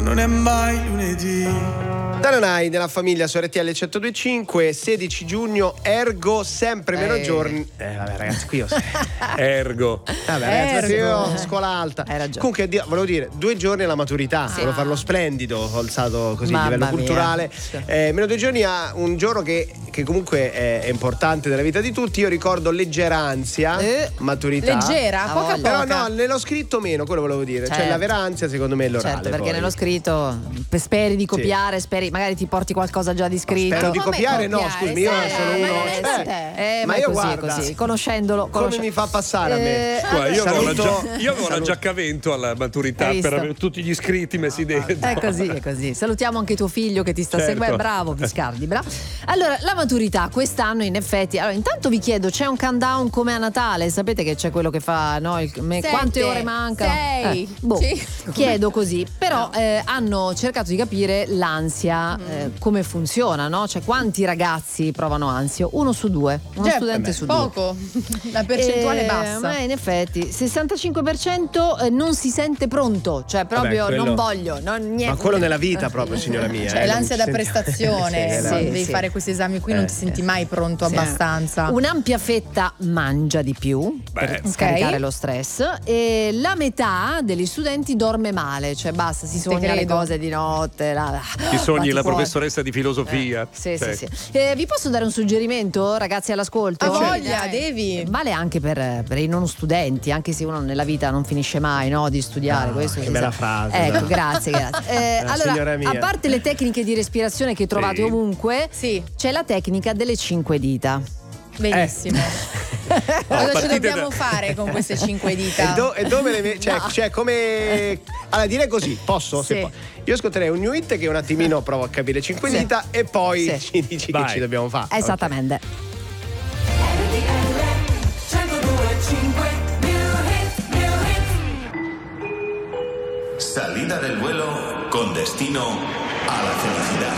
non è mai lunedì. Tananai nella famiglia su RTL 102.5, 16 giugno, ergo sempre meno giorni. Vabbè ragazzi, qui io Ergo. Vabbè ragazzi, io scuola alta. Hai ragione. Comunque volevo dire, 2 giorni alla maturità, volevo farlo splendido, ho alzato così il livello culturale. Meno 2 giorni a un giorno che comunque è importante nella vita di tutti. Io ricordo leggera ansia, maturità. Leggera, poca poca. Però no, nello scritto meno, quello volevo dire. Certo. Cioè la vera ansia secondo me è l'orale. Certo, perché poi. nello scritto speri di copiare, speri, magari ti porti qualcosa già di scritto. Spero di copiare, no, scusami, io sono uno. Ma io è così, guarda, così, conoscendolo. Come mi fa passare a me? Guarda, io avevo Saluto- una giaccavento alla maturità Hai per visto? avere tutti gli iscritti messi dentro. È così, è così. Salutiamo anche tuo figlio che ti sta Certo. seguendo. Bravo Viscardi, bravo. Allora, la maturità quest'anno in effetti. Allora, intanto vi chiedo, c'è un countdown come a Natale? Sapete che c'è quello che fa, no? Quante ore mancano? 6. Chiedo così. Però hanno cercato di capire l'ansia, come funziona, no? Cioè quanti ragazzi provano ansia? 1 su 2, uno studente su 2. Poco, la percentuale bassa. Ma in effetti 65% non si sente pronto, cioè proprio quello- non voglio, niente. Ma quello nella vita proprio, signora mia. Cioè l'ansia da Non si sente- prestazione, Sì, quando devi sì. fare questi esami qui non ti senti mai pronto abbastanza. Un'ampia fetta mangia di più per scaricare lo stress e la metà degli studenti dorme male, cioè basta, si sogna le credo. cose di notte. Ti sogni la batticuore. professoressa di filosofia. Sì, Cioè, sì, sì. Vi posso dare un suggerimento, ragazzi, all'ascolto? Ha voglia, devi. Vale anche per i non studenti, anche se uno nella vita non finisce mai, no, di studiare. Questo che si bella sa. frase, Ecco, dai. grazie. Signora Allora, mia. a parte le tecniche di respirazione che trovate Sì. ovunque, Sì, c'è la tecnica delle 5 dita. benissimo. Cosa ci partite dobbiamo fare con queste 5 dita? E dove le cioè come allora dire così posso? Sì. Se può. Io ascolterei un new hit che un attimino provo a capire 5 dita e poi Sì. ci dici Vai. che ci dobbiamo fare. Esattamente. Salida del vuelo con destino a la felicidad.